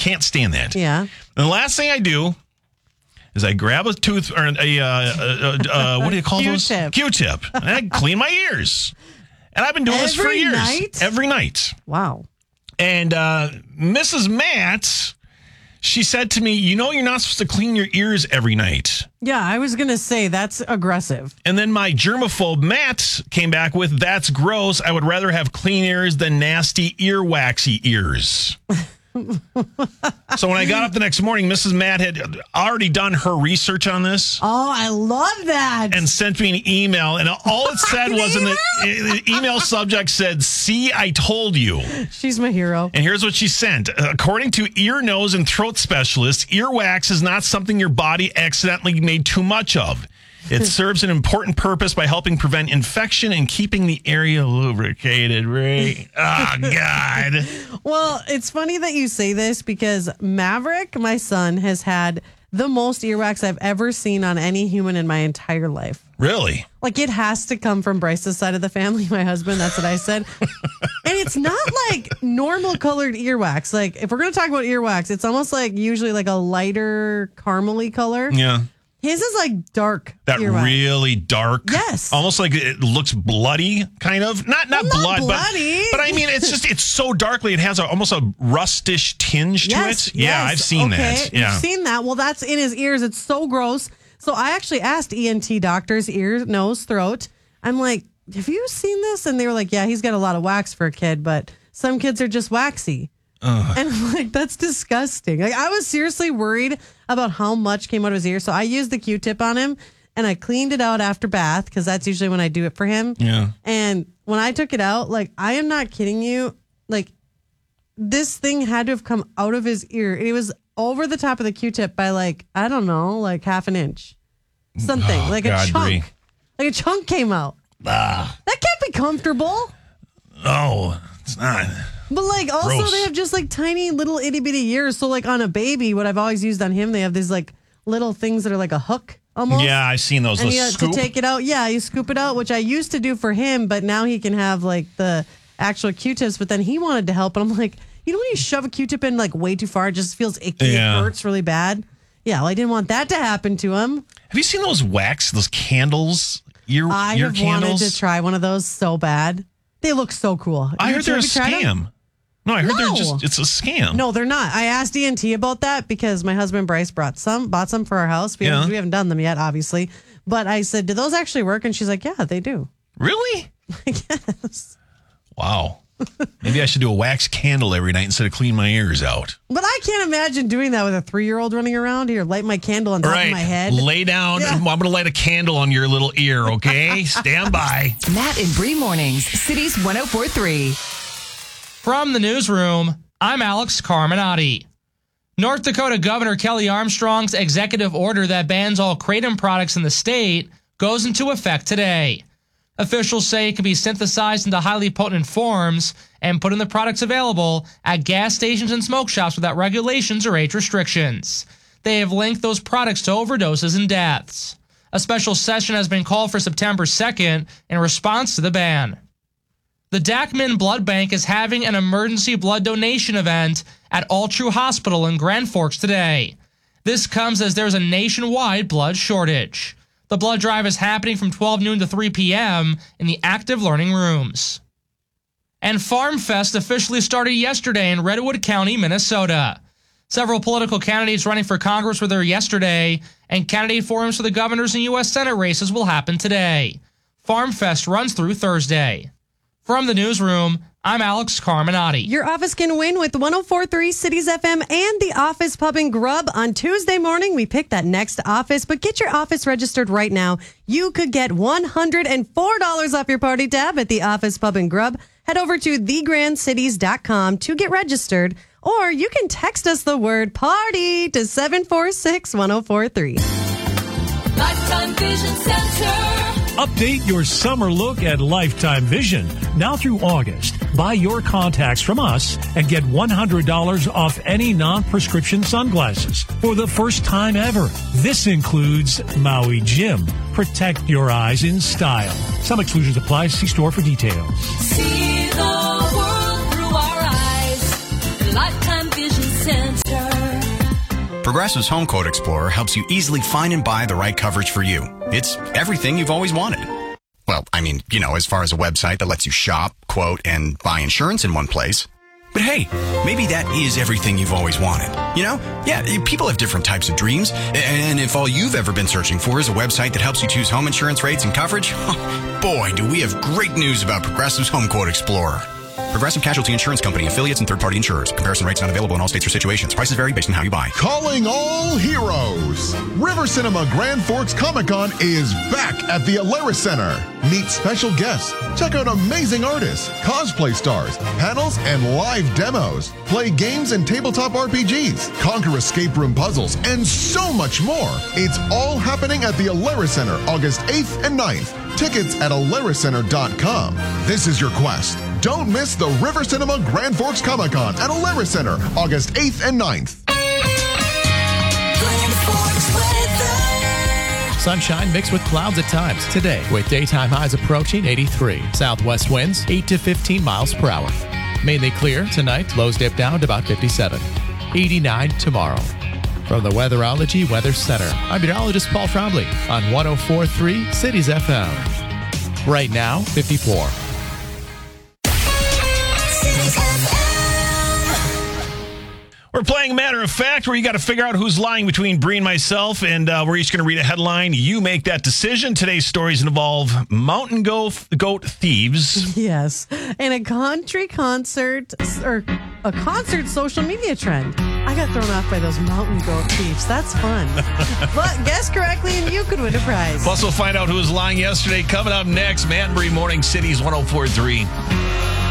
Can't stand that. Yeah. And the last thing I do is I grab a tooth or what do you call those? Q-tip. And I clean my ears. And I've been doing this for years. Every night. Wow. And Mrs. Matt, she said to me, you know you're not supposed to clean your ears every night. Yeah, I was going to say that's aggressive. And then my germaphobe Matt came back with, that's gross. I would rather have clean ears than nasty earwaxy ears. So when I got up the next morning, Mrs. Matt had already done her research on this. Oh, I love that. And sent me an email. And all it said was in the email subject said, see, I told you. She's my hero. And here's what she sent. According to ear, nose, and throat specialists, earwax is not something your body accidentally made too much of. It serves an important purpose by helping prevent infection and keeping the area lubricated, right? Oh, God. Well, it's funny that you say this because Maverick, my son, has had the most earwax I've ever seen on any human in my entire life. Really? Like, it has to come from Bryce's side of the family, my husband. That's what I said. And it's not like normal colored earwax. Like, if we're going to talk about earwax, it's almost like usually like a lighter caramely color. Yeah. His is like dark. That earwax. really dark. Yes. Almost like it looks bloody, kind of. Not blood, bloody. But I mean, it's so darkly. It has almost a rustish tinge to it. Yeah, I've seen that. Yeah. You've seen that. Well, that's in his ears. It's so gross. So I actually asked ENT doctors, ear, nose, throat. I'm like, have you seen this? And they were like, yeah, he's got a lot of wax for a kid, but some kids are just waxy. And I'm like, that's disgusting. Like, I was seriously worried about how much came out of his ear. So I used the Q-tip on him and I cleaned it out after bath because that's usually when I do it for him. Yeah. And when I took it out, like, I am not kidding you. Like, this thing had to have come out of his ear. It was over the top of the Q-tip by like, I don't know, like half an inch. Something. like God, a chunk. Bree. Like a chunk came out. That can't be comfortable. Oh, it's not. But like also Gross. they have just like tiny little itty bitty ears. So like on a baby, what I've always used on him, they have these like little things that are like a hook almost. Yeah, I've seen those. And The you have to scoop. take it out. Yeah, you scoop it out, which I used to do for him, but now he can have like the actual Q-tips. But then he wanted to help, and I'm like, you know when you shove a Q-tip in like way too far, it just feels icky. Yeah. It hurts really bad. Yeah, well, I didn't want that to happen to him. Have you seen those candles? I ear have candles? wanted to try one of those so bad. They look so cool. I heard they're a Have you tried them? scam. No, I heard No. it's a scam. No, they're not. I asked ENT about that because my husband Bryce bought some for our house. We haven't done them yet, obviously. But I said, do those actually work? And she's like, yeah, they do. Really? Yes. Wow. Maybe I should do a wax candle every night instead of clean my ears out. But I can't imagine doing that with a 3-year-old running around here. Light my candle on top of my head. Lay down. Yeah. I'm going to light a candle on your little ear, okay? Stand by. Matt and Bree Mornings, Cities 104.3. From the newsroom, I'm Alex Carminati. North Dakota Governor Kelly Armstrong's executive order that bans all kratom products in the state goes into effect today. Officials say it can be synthesized into highly potent forms and put in the products available at gas stations and smoke shops without regulations or age restrictions. They have linked those products to overdoses and deaths. A special session has been called for September 2nd in response to the ban. The Dachman Blood Bank is having an emergency blood donation event at All True Hospital in Grand Forks today. This comes as there's a nationwide blood shortage. The blood drive is happening from 12 noon to 3 p.m. in the active learning rooms. And Farm Fest officially started yesterday in Redwood County, Minnesota. Several political candidates running for Congress were there yesterday, and candidate forums for the governors and U.S. Senate races will happen today. Farm Fest runs through Thursday. From the newsroom, I'm Alex Carminati. Your office can win with 104.3 Cities FM and the Office Pub and Grub. On Tuesday morning, we pick that next office, but get your office registered right now. You could get $104 off your party tab at the Office Pub and Grub. Head over to thegrandcities.com to get registered, or you can text us the word party to 746-1043. Lifetime Vision Center. Update your summer look at Lifetime Vision. Now through August, buy your contacts from us and get $100 off any non-prescription sunglasses for the first time ever. This includes Maui Jim. Protect your eyes in style. Some exclusions apply. See store for details. See the world through our eyes. Lifetime Vision Center. Progressive's Home Quote Explorer helps you easily find and buy the right coverage for you. It's everything you've always wanted. Well, I mean, as far as a website that lets you shop, quote, and buy insurance in one place. But hey, maybe that is everything you've always wanted. Yeah, people have different types of dreams. And if all you've ever been searching for is a website that helps you choose home insurance rates and coverage, boy, do we have great news about Progressive's Home Quote Explorer. Progressive Casualty Insurance Company, affiliates, and third-party insurers. Comparison rates not available in all states or situations. Prices vary based on how you buy. Calling all heroes. River Cinema Grand Forks Comic-Con is back at the Alaris Center. Meet special guests. Check out amazing artists, cosplay stars, panels, and live demos. Play games and tabletop RPGs. Conquer escape room puzzles, and so much more. It's all happening at the Alaris Center, August 8th and 9th. Tickets at alariscenter.com. This is your quest. Don't miss the River Cinema Grand Forks Comic-Con at Alaris Center, August 8th and 9th. Sunshine mixed with clouds at times today, with daytime highs approaching 83. Southwest winds 8 to 15 miles per hour. Mainly clear tonight, lows dip down to about 57. 89 tomorrow. From the Weatherology Weather Center, I'm meteorologist Paul Trombley on 104.3 Cities FM. Right now, 54. We're playing Matter of Fact, where you got to figure out who's lying between Bree and myself, and we're each going to read a headline. You make that decision. Today's stories involve mountain goat thieves. Yes. And a country concert, or a concert social media trend. I got thrown off by those mountain goat thieves. That's fun. But guess correctly, and you could win a prize. Plus, we'll find out who was lying yesterday. Coming up next, Matt and Bree Morning Cities 104.3.